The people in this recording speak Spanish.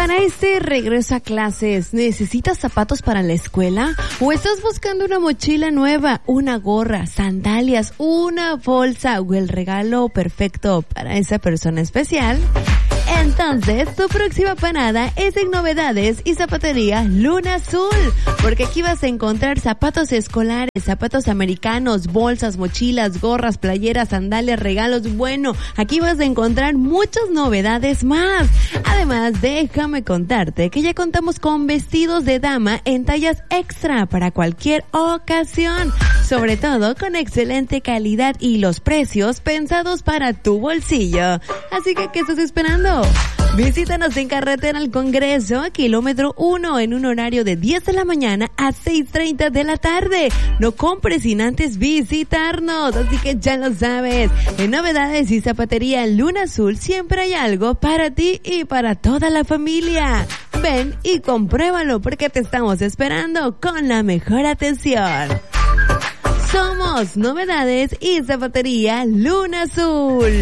Para este regreso a clases, ¿necesitas zapatos para la escuela? ¿O estás buscando una mochila nueva, una gorra, sandalias, una bolsa o el regalo perfecto para esa persona especial? Entonces, tu próxima parada es en Novedades y Zapatería Luna Azul, porque aquí vas a encontrar zapatos escolares, zapatos americanos, bolsas, mochilas, gorras, playeras, sandalias, regalos. Bueno, aquí vas a encontrar muchas novedades más. Además, déjame contarte que ya contamos con vestidos de dama en tallas extra para cualquier ocasión, sobre todo con excelente calidad y los precios pensados para tu bolsillo. Así que, ¿qué estás esperando? Visítanos en Carretera al Congreso, kilómetro 1, en un horario de 10 de la mañana a 6:30 de la tarde. No compres sin antes visitarnos, así que ya lo sabes. En Novedades y Zapatería Luna Azul siempre hay algo para ti y para toda la familia. Ven y compruébalo porque te estamos esperando con la mejor atención. Somos Novedades y Zapatería Luna Azul.